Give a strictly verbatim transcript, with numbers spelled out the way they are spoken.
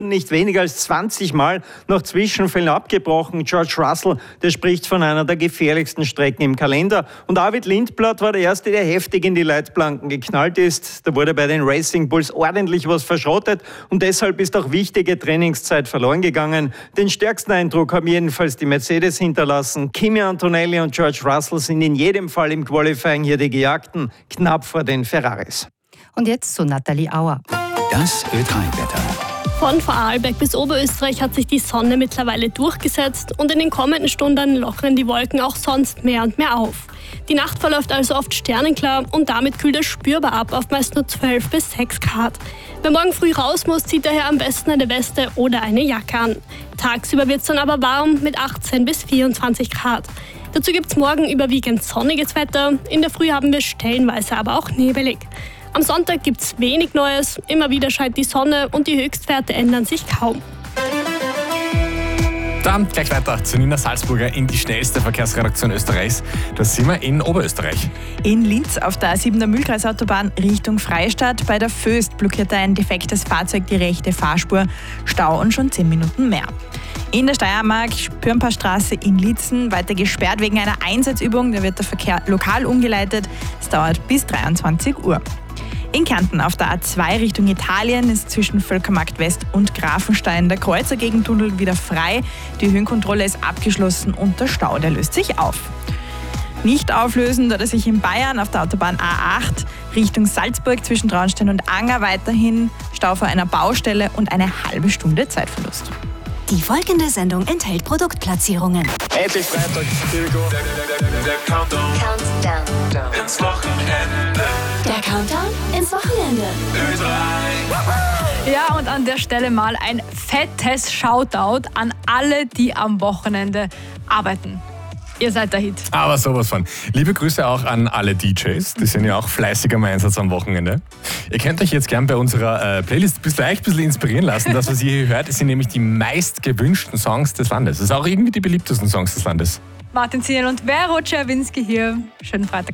nicht weniger als zwanzig Mal nach Zwischenfällen abgebrochen. George Russell, der spricht von einer der gefährlichsten Strecken im Kalender. Und Arvid Lindblad war der Erste, der heftig in die Leitplanken geknallt ist. Da wurde bei den Racing Bulls ordentlich was verschrottet und deshalb ist auch wichtige Trainingszeit verloren gegangen. Den stärksten Eindruck haben jedenfalls die Mercedes hinterlassen. Kimi Antonelli und George Russell sind in jedem Fall im Qualifying hier die Gejagten, knapp vor den Ferraris. Und jetzt zu Nathalie Auer. Das Ö drei Wetter. Von Vorarlberg bis Oberösterreich hat sich die Sonne mittlerweile durchgesetzt und in den kommenden Stunden lockern die Wolken auch sonst mehr und mehr auf. Die Nacht verläuft also oft sternenklar und damit kühlt es spürbar ab auf meist nur zwölf bis sechs Grad. Wer morgen früh raus muss, zieht daher am besten eine Weste oder eine Jacke an. Tagsüber wird es dann aber warm mit achtzehn bis vierundzwanzig Grad. Dazu gibt es morgen überwiegend sonniges Wetter, in der Früh haben wir stellenweise aber auch nebelig. Am Sonntag gibt es wenig Neues, immer wieder scheint die Sonne und die Höchstwerte ändern sich kaum. Dann gleich weiter zu Nina Salzburger in die schnellste Verkehrsredaktion Österreichs. Da sind wir in Oberösterreich. In Linz auf der A siebener Mühlkreisautobahn Richtung Freistadt bei der Föst blockierte ein defektes Fahrzeug die rechte Fahrspur. Stau und schon zehn Minuten mehr. In der Steiermark, Pürmpastraße in Liezen, weiter gesperrt wegen einer Einsatzübung. Da wird der Verkehr lokal umgeleitet. Es dauert bis dreiundzwanzig Uhr. In Kärnten auf der A zwei Richtung Italien ist zwischen Völkermarkt West und Grafenstein der Kreuzer-Gegentunnel wieder frei. Die Höhenkontrolle ist abgeschlossen und der Stau, der löst sich auf. Nicht auflösen, da sich in Bayern auf der Autobahn A acht Richtung Salzburg zwischen Traunstein und Anger weiterhin Stau vor einer Baustelle und eine halbe Stunde Zeitverlust. Die folgende Sendung enthält Produktplatzierungen. Endlich Freitag, here we go. Der, der, der, der Countdown. Countdown. Ins Wochenende. Der Countdown ins Wochenende. Ö drei. Ja, und an der Stelle mal ein fettes Shoutout an alle, die am Wochenende arbeiten. Ihr seid der Hit. Aber sowas von. Liebe Grüße auch an alle D Js. Die sind ja auch fleißig am Einsatz am Wochenende. Ihr könnt euch jetzt gern bei unserer äh, Playlist bis gleich ein bisschen inspirieren lassen. Das, was ihr hier hört, sind nämlich die meist gewünschten Songs des Landes. Das sind auch irgendwie die beliebtesten Songs des Landes. Martin Ziel und Vero Czerwinski hier. Schönen Freitag.